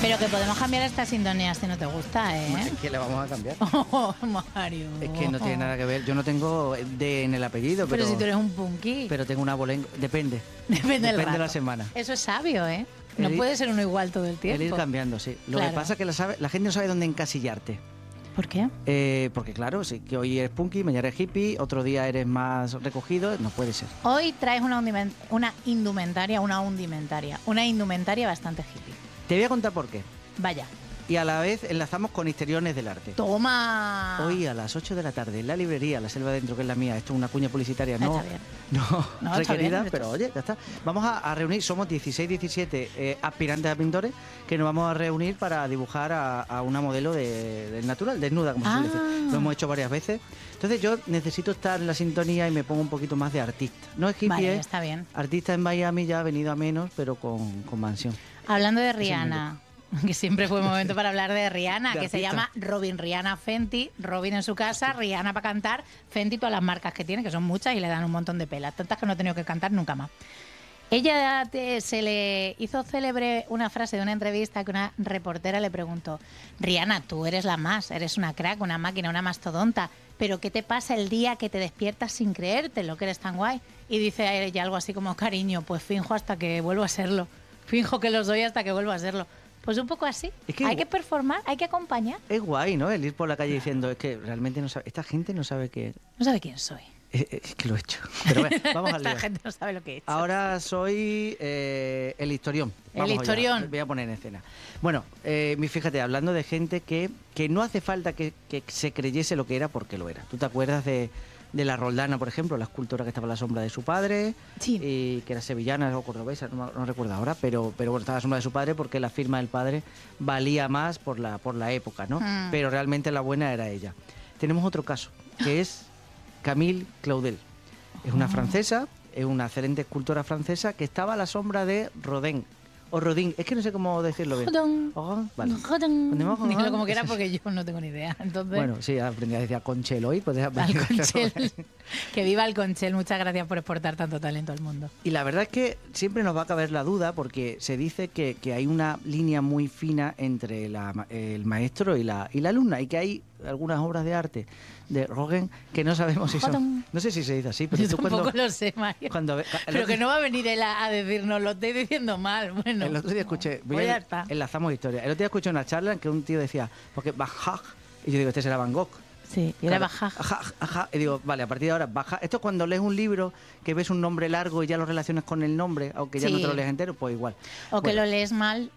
Pero que podemos cambiar esta sintonía si no te gusta, ¿eh? Es que le vamos a cambiar. Oh, Mario. Es que no tiene nada que ver. Yo no tengo D en el apellido, Pero si tú eres un punky. Pero tengo una abolengo. Depende. Depende de la semana. Eso es sabio, ¿eh? No puede ser uno igual todo el tiempo. El ir cambiando, sí. Lo que pasa es que la gente no sabe dónde encasillarte. ¿Por qué? Porque claro, sí, que hoy eres punky, mañana eres hippie, otro día eres más recogido, no puede ser. Hoy traes una indumentaria bastante hippie. Te voy a contar por qué. Vaya. Y a la vez enlazamos con Histriones del Arte. ¡Toma! Hoy a las 8 de la tarde en la librería La Selva Dentro, que es la mía, esto es una cuña publicitaria, no requerida, bien, pero oye, ya está. Vamos a reunir, somos 16, 17 aspirantes a pintores que nos vamos a reunir para dibujar a una modelo del natural, desnuda, como se suele decir. Lo hemos hecho varias veces. Entonces yo necesito estar en la sintonía y me pongo un poquito más de artista. No es hippie, vale, está bien. Artista en Miami, ya ha venido a menos, pero con mansión. Hablando de Rihanna, que siempre fue momento para hablar de Rihanna, que se llama Robin Rihanna Fenty. Robin en su casa, Rihanna para cantar, Fenty todas las marcas que tiene, que son muchas y le dan un montón de pelas, tantas que no he tenido que cantar nunca más. Ella se le hizo célebre una frase de una entrevista que una reportera le preguntó: Rihanna, tú eres la más, eres una crack, una máquina, una mastodonta, pero ¿qué te pasa el día que te despiertas sin creértelo, que eres tan guay? Y dice a ella algo así como: cariño, pues finjo hasta que vuelvo a serlo, finjo que los doy hasta que vuelvo a serlo. Pues un poco así. Es que hay que performar, hay que acompañar. Es guay, ¿no? El ir por la calle diciendo, es que realmente no sabe, esta gente no sabe qué... No sabe quién soy. Es que lo he hecho. Pero bueno, vamos al lío. Esta gente no sabe lo que he hecho. Ahora soy el historión. El historión. Voy a poner en escena. Bueno, fíjate, hablando de gente que no hace falta que se creyese lo que era porque lo era. ¿Tú te acuerdas de la Roldana, por ejemplo, la escultora que estaba a la sombra de su padre? Sí. Y que era sevillana o cordobesa, no recuerdo ahora, pero bueno, estaba a la sombra de su padre porque la firma del padre valía más por la época, ¿no? Pero realmente la buena era ella. Tenemos otro caso, que es Camille Claudel. Es una francesa, es una excelente escultora francesa que estaba a la sombra de Rodin. O Rodin, es que no sé cómo decirlo bien. Rodin. Vale. Dígalo como quiera porque yo no tengo ni idea. Entonces... Bueno, sí, aprendí a decir Conchel hoy. Pues Alconchel. Que viva Alconchel. Muchas gracias por exportar tanto talento al mundo. Y la verdad es que siempre nos va a caber la duda porque se dice que hay una línea muy fina entre el maestro y la alumna y que hay algunas obras de arte de Rodin que no sabemos si son... No sé si se dice así, pero yo tampoco lo sé, Mario. Pero que no va a venir él a decirnos, lo estoy diciendo mal. Bueno, el otro día escuché... Enlazamos historia. El otro día escuché una charla en que un tío decía, porque Bajaj, y yo digo, este será Van Gogh. Sí, y era Bajaj. Y digo, vale, a partir de ahora, Bajaj. Esto es cuando lees un libro que ves un nombre largo y ya lo relacionas con el nombre, aunque ya no te lo lees entero, pues igual. O que lo lees mal...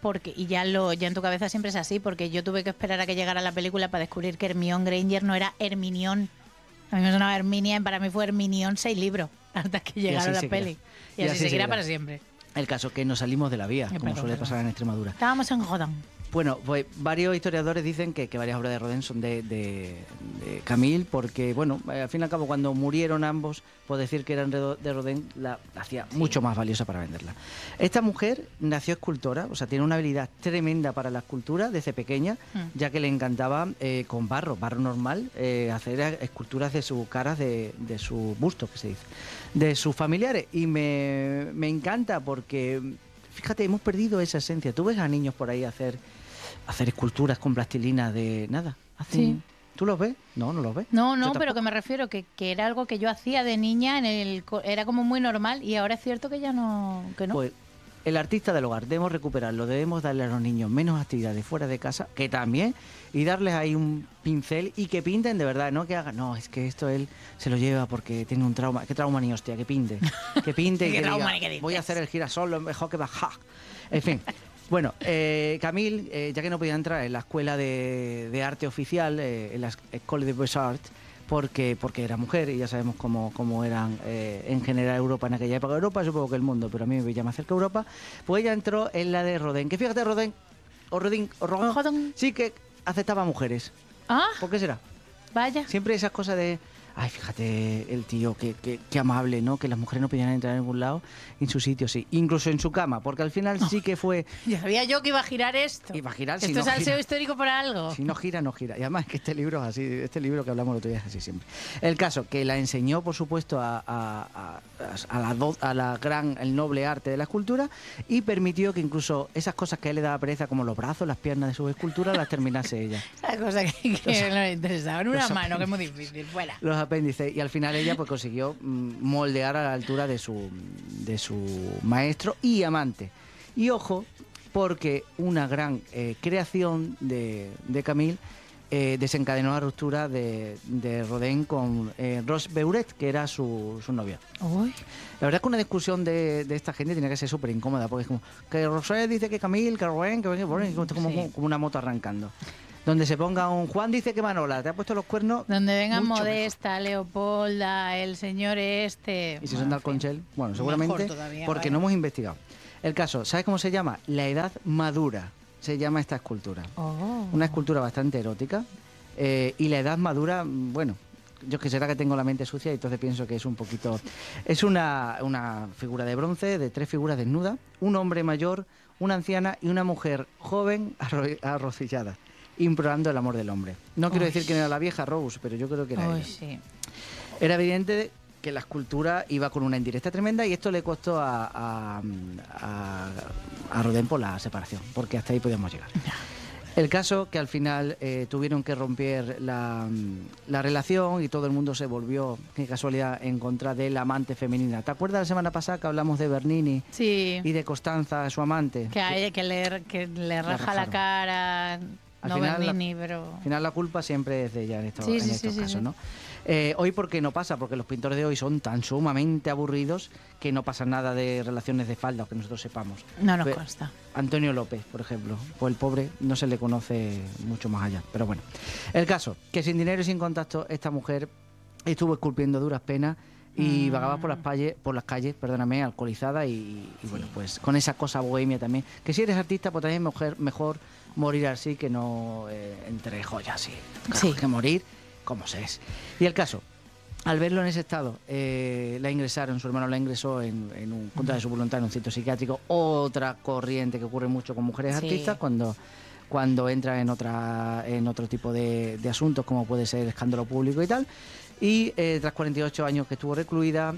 y ya en tu cabeza siempre es así, porque yo tuve que esperar a que llegara la película para descubrir que Hermione Granger no era Herminión. A mí me sonaba Herminia, para mí fue Herminión 6 libros, hasta que llegaron la peli. Y así seguirá para siempre. El caso es que nos salimos de la vía, como suele pasar en Extremadura. Estábamos en Rodin. Bueno, pues varios historiadores dicen que varias obras de Rodin son de Camille, porque, bueno, al fin y al cabo, cuando murieron ambos, por decir que eran de Rodin, la hacía mucho más valiosa para venderla. Esta mujer nació escultora, o sea, tiene una habilidad tremenda para la escultura desde pequeña, ya que le encantaba con barro normal, hacer esculturas de sus caras, de sus bustos, que se dice, de sus familiares. Y me encanta porque, fíjate, hemos perdido esa esencia. Tú ves a niños por ahí hacer esculturas con plastilina de nada. Sí. ¿Tú los ves? No los ves. No, pero que me refiero que era algo que yo hacía de niña, era como muy normal y ahora es cierto que ya no... Que no. Pues el artista del hogar, debemos recuperarlo, debemos darle a los niños menos actividades fuera de casa, que también, y darles ahí un pincel y que pinten de verdad, no que hagan, no, es que esto él se lo lleva porque tiene un trauma. ¿Qué trauma ni hostia? Que pinte y que diga, voy a hacer el girasol, lo mejor que baja. En fin. Bueno, Camille, ya que no podía entrar en la escuela de arte oficial, en la École des Beaux-Arts, porque era mujer y ya sabemos cómo eran en general Europa en aquella época. Europa, supongo que el mundo, pero a mí me veía más cerca Europa. Pues ella entró en la de Rodin, que fíjate, Rodin, sí que aceptaba mujeres. ¿Ah? ¿Por qué será? Vaya. Siempre esas cosas de ay, fíjate el tío, qué amable, ¿no? Que las mujeres no podían entrar en ningún lado, en su sitio sí, incluso en su cama, porque al final sí que fue... Ya sabía yo que iba a girar esto. Iba a girar, esto si es no salseo gira. histórico por algo. Si no gira, no gira. Y además que este libro es así, este libro que hablamos el otro día es así siempre. El caso, que la enseñó, por supuesto, el noble arte de la escultura y permitió que incluso esas cosas que a él le daba pereza, como los brazos, las piernas de sus esculturas, las terminase ella. Esa cosa que no le interesaba. En una mano, que es muy difícil. Fuera. Los apéndices. Y al final ella pues consiguió moldear a la altura de su maestro y amante. Y ojo, porque una gran creación de Camille desencadenó la ruptura de Rodin con Rose Beuret, que era su novia. Uy. La verdad es que una discusión de esta gente tiene que ser súper incómoda, porque es como que Rose dice que Camille, que Rodin, como una moto arrancando. Donde se ponga un Juan dice que Manola te ha puesto los cuernos. Donde vengan mucho Modesta, mejor. El señor este. Y si son de Alconchel, bueno, seguramente todavía, porque no hemos investigado. El caso, ¿sabes cómo se llama? La edad madura se llama esta escultura. Oh. Una escultura bastante erótica. Y la edad madura, bueno, yo que será que tengo la mente sucia y entonces pienso que es un poquito... Es una figura de bronce, de 3 figuras desnudas, un hombre mayor, una anciana y una mujer joven arrodillada, implorando el amor del hombre. No quiero decir que era la vieja Rose, pero yo creo que era ella. Sí. Era evidente que la escultura iba con una indirecta tremenda y esto le costó a Rodin por la separación, porque hasta ahí podíamos llegar. El caso que al final tuvieron que romper la relación y todo el mundo se volvió, qué casualidad, en contra de la amante femenina. ¿Te acuerdas la semana pasada que hablamos de Bernini y de Costanza, su amante? Que le raja la cara, no Bernini, pero... Al final la culpa siempre es de ella en estos casos, ¿no? Hoy, ¿por qué no pasa? Porque los pintores de hoy son tan sumamente aburridos que no pasa nada de relaciones de falda, que nosotros sepamos. No nos consta. Antonio López, por ejemplo, pues el pobre no se le conoce mucho más allá. Pero bueno, el caso, que sin dinero y sin contacto, esta mujer estuvo esculpiendo duras penas y vagaba por las calles, alcoholizada y bueno, pues con esa cosa bohemia también. Que si eres artista, pues también mejor morir así que no entre joyas, sí. Claro, que morir como se es. Y el caso, al verlo en ese estado, la ingresaron, su hermano la ingresó en contra de su voluntad en un centro psiquiátrico. Otra corriente que ocurre mucho con mujeres artistas cuando entran en otro tipo de asuntos, como puede ser escándalo público y tal. Y tras 48 años que estuvo recluida,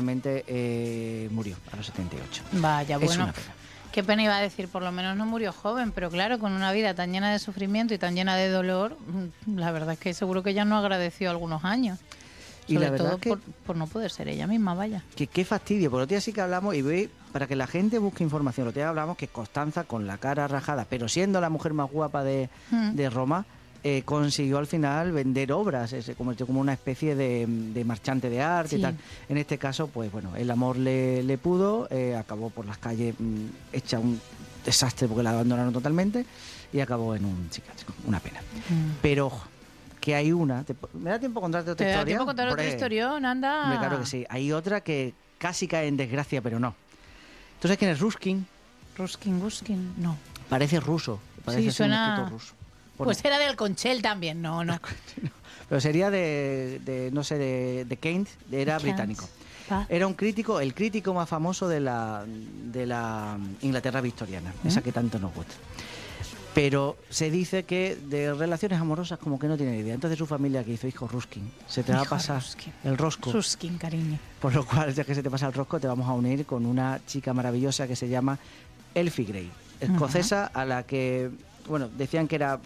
finalmente murió a los 78. Vaya, es bueno. Una pena. Qué pena, iba a decir, por lo menos no murió joven, pero claro, con una vida tan llena de sufrimiento y tan llena de dolor, la verdad es que seguro que ella no agradeció algunos años. Y Sobre la verdad todo que, por no poder ser ella misma, vaya. Que qué fastidio, porque otro día sí que hablamos, y ve, para que la gente busque información, otro día hablamos que Constanza, con la cara rajada, pero siendo la mujer más guapa de Roma, consiguió al final vender obras, se convirtió como una especie de marchante de arte y tal. En este caso, pues bueno, el amor le pudo, acabó por las calles hecha un desastre porque la abandonaron totalmente y acabó en un psiquiátrico. Una pena. Pero ojo, que hay una... ¿Me da tiempo contarte otra historia? ¿Te da tiempo contar otra historión? Anda. Claro que sí. Hay otra que casi cae en desgracia, pero no. ¿Tú sabes quién es Ruskin? Ruskin, no. Parece ruso. Parece suena... un escritor ruso. Bueno, pues era de Alconchel también, no. Pero sería de Keynes, era británico. Era un crítico, el crítico más famoso de la Inglaterra victoriana, esa que tanto nos gusta. Pero se dice que de relaciones amorosas como que no tiene idea. Entonces su familia que hizo, hijo Ruskin, se te va a pasar el rosco. Ruskin, cariño. Por lo cual, ya que se te pasa el rosco, te vamos a unir con una chica maravillosa que se llama Elfie Gray, escocesa, a la que, bueno, decían que era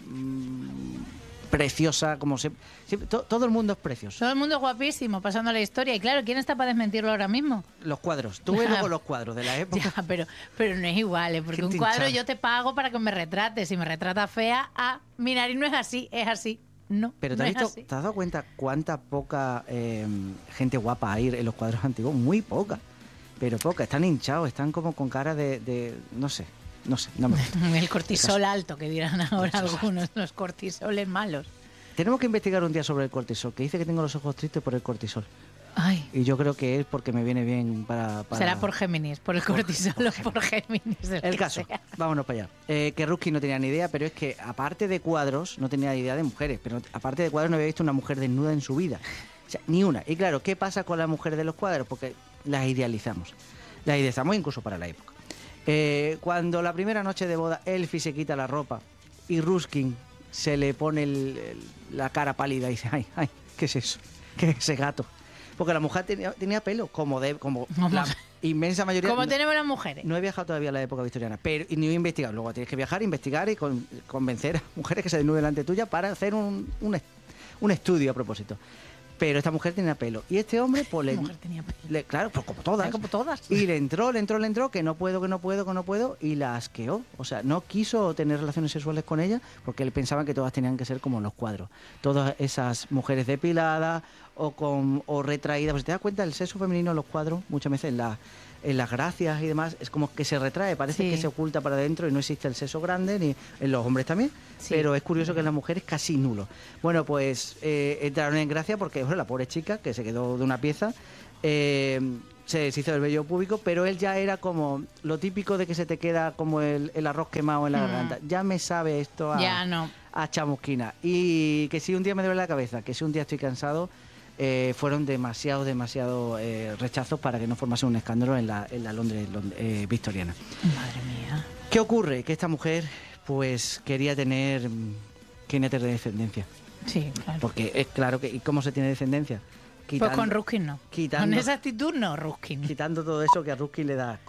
preciosa, todo el mundo es precioso. Todo el mundo es guapísimo, pasando la historia. Y claro, ¿quién está para desmentirlo ahora mismo? Los cuadros. Tú ves luego los cuadros de la época. Ya, pero no es igual, porque un cuadro yo te pago para que me retrates. Si me retrata fea, mi nariz no es así, es así. No, pero ¿te has dado cuenta cuánta poca gente guapa hay en los cuadros antiguos? Muy poca, pero poca. Están hinchados, están como con cara de no sé, no me gusta. El cortisol alto, que dirán ahora algunos, los cortisoles malos. Tenemos que investigar un día sobre el cortisol, que dice que tengo los ojos tristes por el cortisol. Ay. Y yo creo que es porque me viene bien para... Será por Géminis, por el cortisol o por Géminis. El caso, vámonos para allá. Que Ruskin no tenía ni idea, pero es que aparte de cuadros, no tenía idea de mujeres, pero aparte de cuadros no había visto una mujer desnuda en su vida. O sea, ni una. Y claro, ¿qué pasa con las mujeres de los cuadros? Porque las idealizamos. Las idealizamos incluso para la época. Cuando la primera noche de boda Elfie se quita la ropa y Ruskin se le pone la cara pálida y dice, ay, ¿qué es eso? ¿Qué es ese gato? Porque la mujer tenía pelo, como la inmensa mayoría. Como tenemos las mujeres. No he viajado todavía a la época victoriana, pero ni he investigado. Luego tienes que viajar, investigar y convencer a mujeres que se desnuden delante tuya para hacer un estudio a propósito. Pero esta mujer tenía pelo. Y este hombre, pues claro, pues como todas. Como todas. Y le entró, que no puedo, y la asqueó. O sea, no quiso tener relaciones sexuales con ella porque él pensaba que todas tenían que ser como en los cuadros. Todas esas mujeres depiladas o retraídas. Pues te das cuenta, el sexo femenino en los cuadros, muchas veces en las gracias y demás, es como que se retrae, parece que se oculta para adentro y no existe el sexo grande, ni en los hombres también, pero es curioso que en las mujeres casi nulo. Bueno, pues entraron en gracia porque la pobre chica, que se quedó de una pieza, se deshizo del vello púbico, pero él ya era como lo típico de que se te queda como el arroz quemado en la garganta. Ya me sabe esto a chamusquina. Y que si un día me duele la cabeza, que si un día estoy cansado, fueron demasiado rechazos para que no formase un escándalo en la Londres victoriana. Madre mía. ¿Qué ocurre? Que esta mujer pues quería tener descendencia. Sí, claro. Porque es claro que... ¿Y cómo se tiene descendencia? Pues con Ruskin no. Con esa actitud no, Ruskin. Quitando todo eso que a Ruskin le da.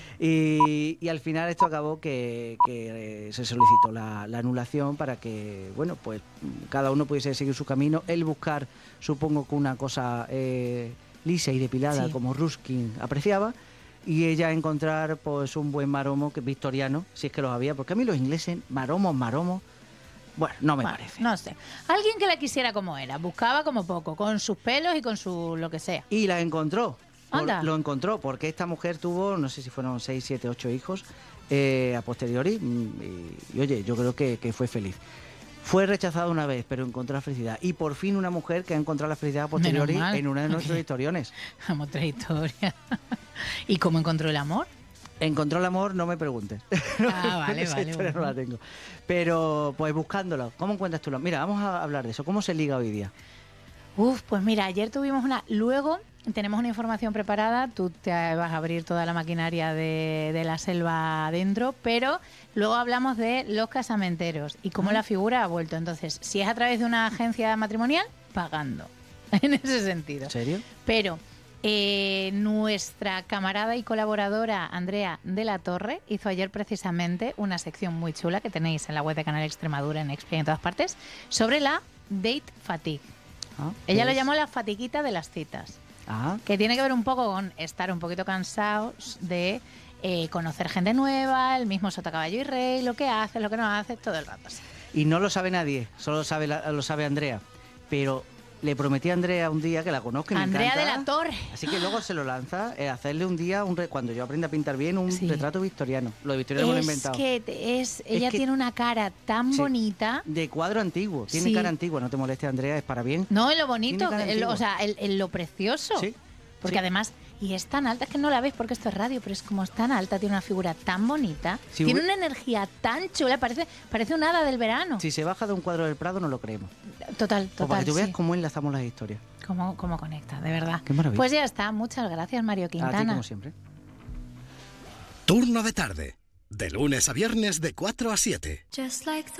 Y al final esto acabó que se solicitó la anulación para que, bueno, pues cada uno pudiese seguir su camino. Él buscar, supongo que una cosa lisa y depilada como Ruskin apreciaba, y ella encontrar pues un buen maromo victoriano, si es que los había, porque a mí los ingleses, maromos, bueno, no me parece. No sé. Alguien que la quisiera como era, buscaba como poco, con sus pelos y con su lo que sea. Y la encontró. Anda. Lo encontró, porque esta mujer tuvo, no sé si fueron 6, 7, 8 hijos a posteriori, y oye, yo creo que fue feliz. Fue rechazada una vez, pero encontró la felicidad. Y por fin una mujer que ha encontrado la felicidad a posteriori en una de nuestros historiones. Vamos, otra historia. ¿Y cómo encontró el amor? Encontró el amor, no me preguntes. Vale. No la tengo. Pero, pues buscándolo. ¿Cómo encuentras tú? Mira, vamos a hablar de eso. ¿Cómo se liga hoy día? Pues mira, ayer tuvimos luego tenemos una información preparada, tú te vas a abrir toda la maquinaria de la selva adentro, pero luego hablamos de los casamenteros y cómo la figura ha vuelto. Entonces, si es a través de una agencia matrimonial, pagando, en ese sentido. ¿En serio? Pero nuestra camarada y colaboradora Andrea de la Torre hizo ayer precisamente una sección muy chula que tenéis en la web de Canal Extremadura, en Explora en todas partes, sobre la date fatigue. Ella lo llamó la fatiguita de las citas, que tiene que ver un poco con estar un poquito cansados de conocer gente nueva, el mismo sota, caballo y rey, lo que haces, lo que no haces, todo el rato así. Y no lo sabe nadie, solo lo sabe Andrea, pero le prometí a Andrea un día que la conozca. Andrea de la Torre. Así que luego se lo lanza, hacerle un día, cuando yo aprenda a pintar bien, un retrato victoriano. Lo de victoriano me lo he inventado. Ella tiene una cara tan bonita. De cuadro antiguo, tiene cara antigua, no te moleste, Andrea, es para bien. No, en lo bonito, en lo precioso. Sí. Porque además, y es tan alta, es que no la ves porque esto es radio, pero es como es tan alta, tiene una figura tan bonita, tiene una energía tan chula, parece un hada del verano. Si se baja de un cuadro del Prado no lo creemos. Total. Para que tú veas cómo enlazamos las historias. Cómo conecta, de verdad. Qué maravilla. Pues ya está, muchas gracias, Mario Quintana. A ti, como siempre. Turno de tarde, de lunes a viernes de 4 a 7.